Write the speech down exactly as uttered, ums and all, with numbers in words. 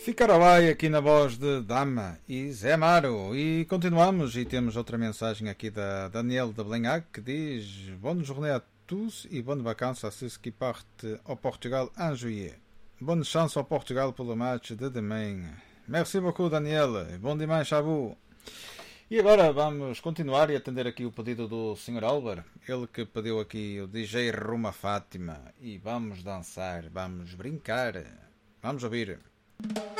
Ficará bem aqui na voz de Dama e Zé Amaro. E continuamos e temos outra mensagem aqui da Daniel de Belenhac que diz: Bonne journée à tous e bonne vacances à ceux qui partent au Portugal en juillet. Bonne chance ao Portugal pelo match de domingo. Merci beaucoup, Daniel. Bom dimanche a vous. E agora vamos continuar e atender aqui o pedido do senhor Álvaro. Ele que pediu aqui o D J Ruma Fátima. E vamos dançar, vamos brincar. Vamos ouvir.